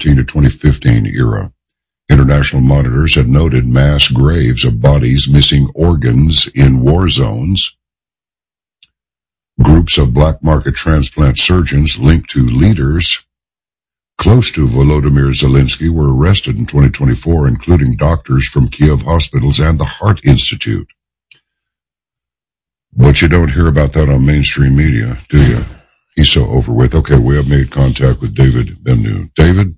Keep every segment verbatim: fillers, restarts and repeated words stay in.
fourteen to twenty fifteen era. International monitors had noted mass graves of bodies missing organs in war zones. Groups of black market transplant surgeons linked to leaders close to Volodymyr Zelensky were arrested in twenty twenty-four, including doctors from Kiev hospitals and the Heart Institute. But you don't hear about that on mainstream media, do you? He's so over with. Okay, we have made contact with David Ben-Nun. David?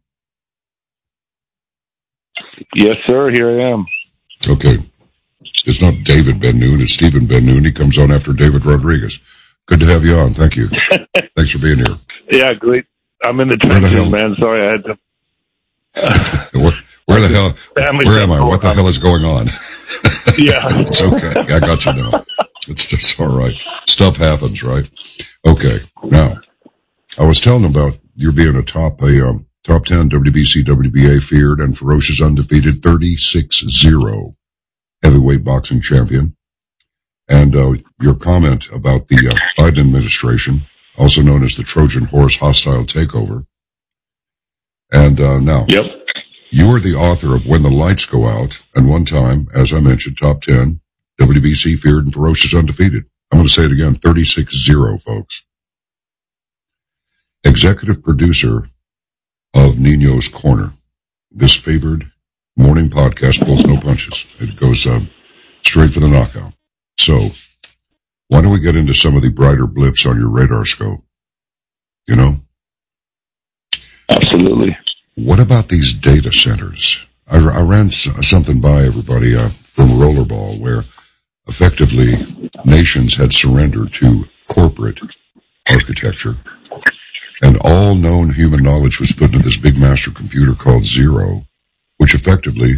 Yes, sir. Here I am. Okay. It's not David Ben-Nun. It's Stephen Ben-Nun. He comes on after David Rodriguez. Good to have you on. Thank you. Thanks for being here. Yeah, great. I'm in the trenches, man. Sorry, I had to. where, where the hell? Where am I? What the hell is going on? Yeah. It's okay. I got you now. It's just all right. Stuff happens, right? Okay. Now, I was telling about you're being a top, a um, top ten W B C, W B A feared and ferocious undefeated thirty-six zero heavyweight boxing champion. And uh, your comment about the uh, Biden administration, also known as the Trojan horse hostile takeover. And uh, now, yep. You are the author of When the Lights Go Out, and one time, as I mentioned, top ten, W B C feared and ferocious undefeated. I'm going to say it again, thirty-six zero, folks. Executive producer of Nino's Corner. This favored morning podcast pulls no punches. It goes um, straight for the knockout. So, why don't we get into some of the brighter blips on your radar scope? You know? Absolutely. What about these data centers? I, I ran something by everybody uh, from Rollerball where effectively nations had surrendered to corporate architecture and all known human knowledge was put into this big master computer called Zero, which effectively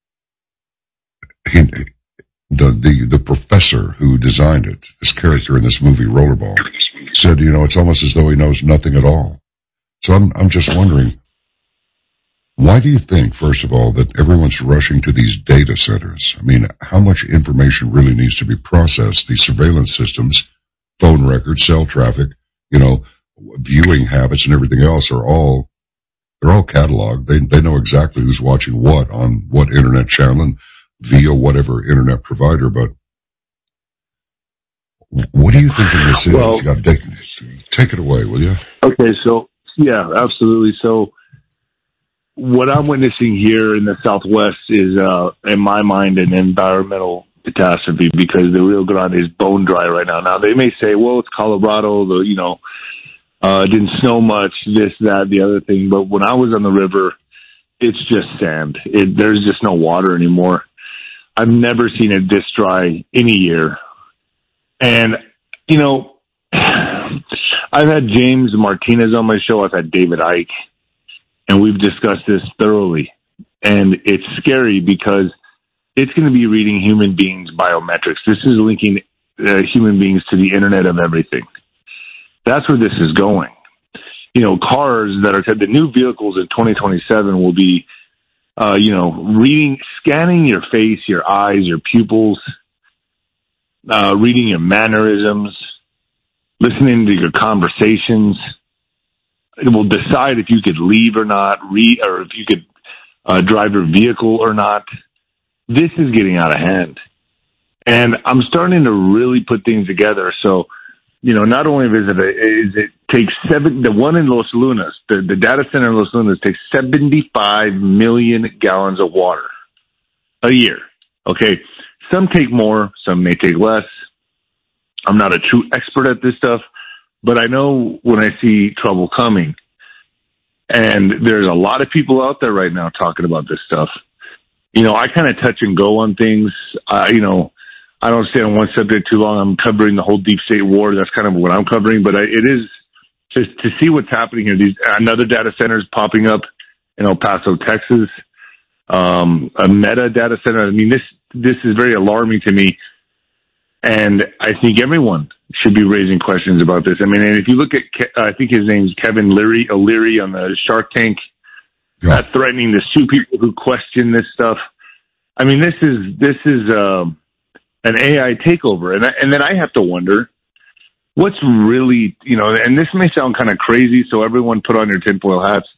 he, the, the, the professor who designed it, this character in this movie Rollerball, said, you know, it's almost as though he knows nothing at all. So I'm, I'm just wondering, why do you think, first of all, that everyone's rushing to these data centers? I mean, how much information really needs to be processed? These surveillance systems, phone records, cell traffic, you know, viewing habits and everything else are all, they're all cataloged. They, they know exactly who's watching what on what internet channel and via whatever internet provider. But what do you think of this is? Well, you got, take, take it away, will you? Okay. So, yeah, absolutely. So, what I'm witnessing here in the Southwest is, uh, in my mind, an environmental catastrophe because the Rio Grande is bone dry right now. Now, they may say, well, it's Colorado, the, you know, uh, it didn't snow much, this, that, the other thing. But when I was on the river, it's just sand. It, there's just no water anymore. I've never seen it this dry any year. And, you know, I've had James Martinez on my show. I've had David Icke. And we've discussed this thoroughly. And it's scary because it's going to be reading human beings' biometrics. This is linking uh, human beings to the Internet of everything. That's where this is going. You know, cars that are, the new vehicles in twenty twenty-seven will be, uh, you know, reading, scanning your face, your eyes, your pupils, uh, reading your mannerisms, listening to your conversations. It will decide if you could leave or not, read, or if you could uh, drive your vehicle or not. This is getting out of hand. And I'm starting to really put things together. So, you know, not only is it, a, is it takes seven, the one in Los Lunas, the, the data center in Los Lunas takes seventy-five million gallons of water a year. Okay. Some take more, some may take less. I'm not a true expert at this stuff. But I know when I see trouble coming, and there's a lot of people out there right now talking about this stuff. You know, I kind of touch and go on things. Uh, you know, I don't stay on one subject too long. I'm covering the whole deep state war. That's kind of what I'm covering. But I, it is just to see what's happening here. These another data center is popping up in El Paso, Texas. Um, a Meta data center. I mean, this this is very alarming to me. And I think everyone should be raising questions about this. I mean, and if you look at, Ke- I think his name's Kevin Leary, O'Leary on the Shark Tank, yeah. Not threatening to sue people who question this stuff. I mean, this is, this is, um, an A I takeover. And I, and then I have to wonder what's really, you know, and this may sound kind of crazy. So everyone put on your tinfoil hats.